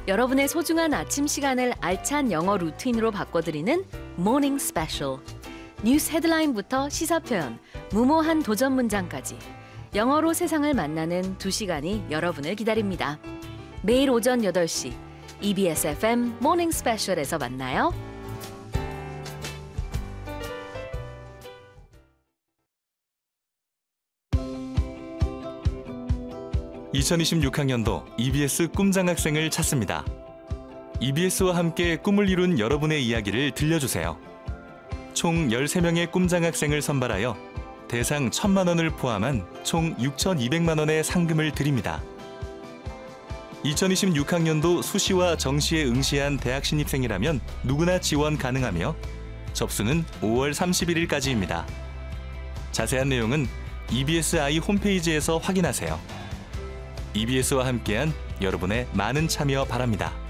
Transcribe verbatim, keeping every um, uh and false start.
여러분의 소중한 아침 시간을 알찬 영어 루틴으로 바꿔드리는 Morning Special. 뉴스 헤드라인부터 시사 표현, 무모한 도전 문장까지 영어로 세상을 만나는 두 시간이 여러분을 기다립니다. 매일 오전 여덟 시 이비에스 에프엠 Morning Special에서 만나요. 이천이십육 학년도 이비에스 꿈장학생을 찾습니다. 이비에스와 함께 꿈을 이룬 여러분의 이야기를 들려주세요. 총 열세 명의 꿈장학생을 선발하여 대상 천만 원을 포함한 총 육천이백만 원의 상금을 드립니다. 이천이십육 학년도 수시와 정시에 응시한 대학 신입생이라면 누구나 지원 가능하며 접수는 오월 삼십일일까지입니다. 자세한 내용은 이비에스 아이 홈페이지에서 확인하세요. 이비에스와 함께한 여러분의 많은 참여 바랍니다.